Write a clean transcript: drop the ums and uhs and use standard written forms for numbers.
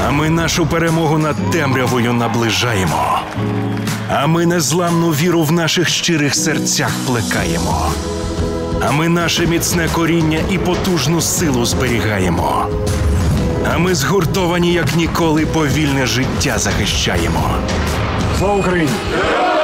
А ми нашу перемогу над темрявою наближаємо. А ми незламну віру в наших щирих серцях плекаємо. А ми наше міцне коріння і потужну силу зберігаємо. А ми згуртовані, як ніколи, повільне життя захищаємо. Слава Україні!